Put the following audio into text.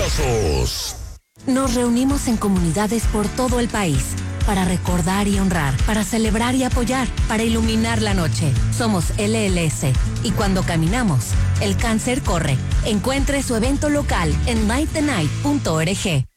pasos. Nos reunimos en comunidades por todo el país para recordar y honrar, para celebrar y apoyar, para iluminar la noche. Somos LLS y cuando caminamos, el cáncer corre. Encuentre su evento local en nightthenight.org.